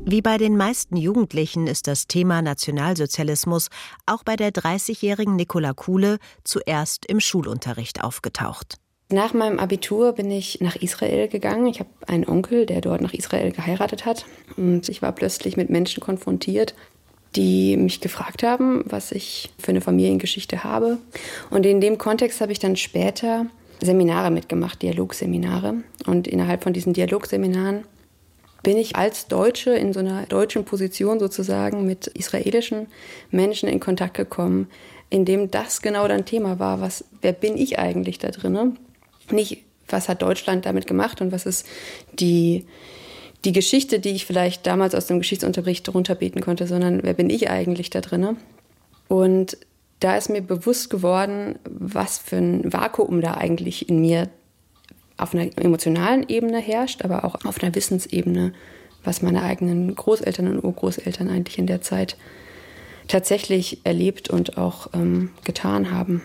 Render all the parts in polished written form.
Wie bei den meisten Jugendlichen ist das Thema Nationalsozialismus auch bei der 30-jährigen Nicola Kuhle zuerst im Schulunterricht aufgetaucht. Nach meinem Abitur bin ich nach Israel gegangen. Ich habe einen Onkel, der dort nach Israel geheiratet hat. Und ich war plötzlich mit Menschen konfrontiert, die mich gefragt haben, was ich für eine Familiengeschichte habe. Und in dem Kontext habe ich dann später Seminare mitgemacht, Dialogseminare. Und innerhalb von diesen Dialogseminaren bin ich als Deutsche in so einer deutschen Position sozusagen mit israelischen Menschen in Kontakt gekommen, in dem das genau dann Thema war, wer bin ich eigentlich da drin? Nicht, was hat Deutschland damit gemacht und was ist die Geschichte, die ich vielleicht damals aus dem Geschichtsunterricht runterbeten konnte, sondern wer bin ich eigentlich da drin? Und da ist mir bewusst geworden, was für ein Vakuum da eigentlich in mir auf einer emotionalen Ebene herrscht, aber auch auf einer Wissensebene, was meine eigenen Großeltern und Urgroßeltern eigentlich in der Zeit tatsächlich erlebt und auch getan haben.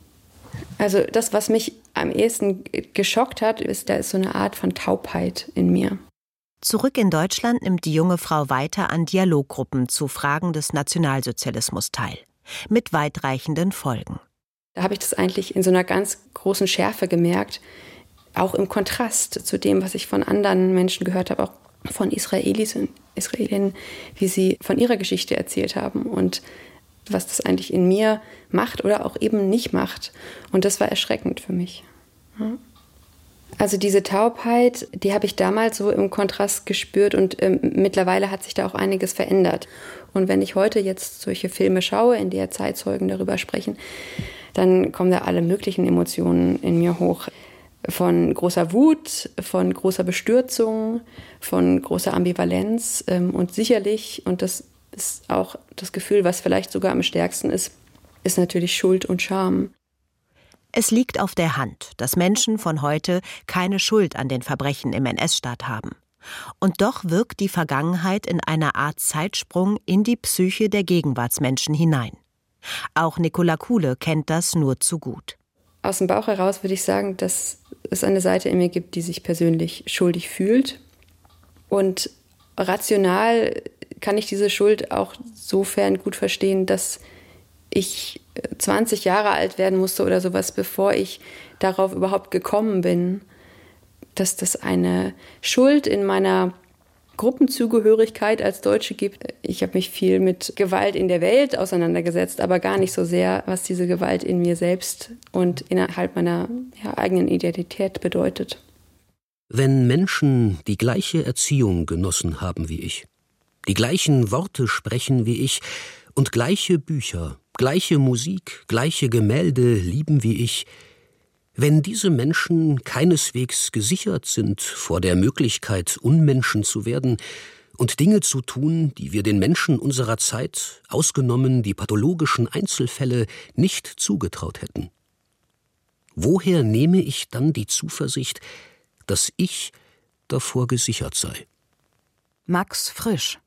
Also das, was mich am ehesten geschockt hat, da ist so eine Art von Taubheit in mir. Zurück in Deutschland nimmt die junge Frau weiter an Dialoggruppen zu Fragen des Nationalsozialismus teil, mit weitreichenden Folgen. Da habe ich das eigentlich in so einer ganz großen Schärfe gemerkt, auch im Kontrast zu dem, was ich von anderen Menschen gehört habe, auch von Israelis und Israelinnen, wie sie von ihrer Geschichte erzählt haben und was das eigentlich in mir macht oder auch eben nicht macht. Und das war erschreckend für mich. Ja. Also diese Taubheit, die habe ich damals so im Kontrast gespürt und mittlerweile hat sich da auch einiges verändert. Und wenn ich heute jetzt solche Filme schaue, in der Zeitzeugen darüber sprechen, dann kommen da alle möglichen Emotionen in mir hoch. Von großer Wut, von großer Bestürzung, von großer Ambivalenz und sicherlich, und das ist auch das Gefühl, was vielleicht sogar am stärksten ist natürlich Schuld und Scham. Es liegt auf der Hand, dass Menschen von heute keine Schuld an den Verbrechen im NS-Staat haben. Und doch wirkt die Vergangenheit in einer Art Zeitsprung in die Psyche der Gegenwartsmenschen hinein. Auch Nicola Kuhle kennt das nur zu gut. Aus dem Bauch heraus würde ich sagen, dass es eine Seite in mir gibt, die sich persönlich schuldig fühlt. Und rational kann ich diese Schuld auch sofern gut verstehen, dass ich 20 Jahre alt werden musste oder sowas, bevor ich darauf überhaupt gekommen bin, dass das eine Schuld in meiner Gruppenzugehörigkeit als Deutsche gibt. Ich habe mich viel mit Gewalt in der Welt auseinandergesetzt, aber gar nicht so sehr, was diese Gewalt in mir selbst und innerhalb meiner eigenen Identität bedeutet. Wenn Menschen die gleiche Erziehung genossen haben wie ich, die gleichen Worte sprechen wie ich und gleiche Bücher, gleiche Musik, gleiche Gemälde lieben wie ich, wenn diese Menschen keineswegs gesichert sind vor der Möglichkeit, Unmenschen zu werden und Dinge zu tun, die wir den Menschen unserer Zeit, ausgenommen die pathologischen Einzelfälle, nicht zugetraut hätten. Woher nehme ich dann die Zuversicht, dass ich davor gesichert sei? Max Frisch,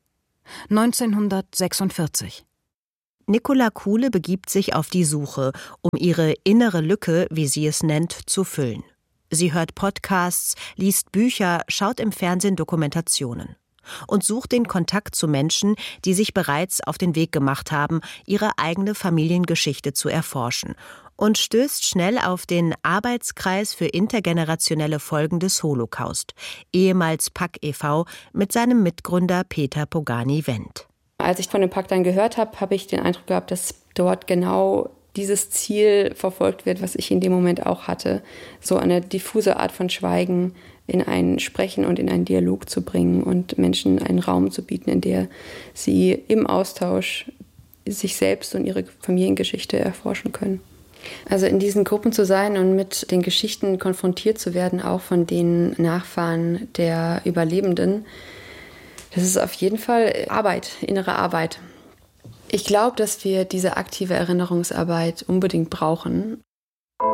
1946. Nicola Kuhle begibt sich auf die Suche, um ihre innere Lücke, wie sie es nennt, zu füllen. Sie hört Podcasts, liest Bücher, schaut im Fernsehen Dokumentationen und sucht den Kontakt zu Menschen, die sich bereits auf den Weg gemacht haben, ihre eigene Familiengeschichte zu erforschen, und stößt schnell auf den Arbeitskreis für intergenerationelle Folgen des Holocaust, ehemals PAK e.V., mit seinem Mitgründer Peter Pogani-Wendt. Als ich von dem Pakt dann gehört habe, habe ich den Eindruck gehabt, dass dort genau dieses Ziel verfolgt wird, was ich in dem Moment auch hatte. So eine diffuse Art von Schweigen in ein Sprechen und in einen Dialog zu bringen und Menschen einen Raum zu bieten, in der sie im Austausch sich selbst und ihre Familiengeschichte erforschen können. Also in diesen Gruppen zu sein und mit den Geschichten konfrontiert zu werden, auch von den Nachfahren der Überlebenden, das ist auf jeden Fall Arbeit, innere Arbeit. Ich glaube, dass wir diese aktive Erinnerungsarbeit unbedingt brauchen.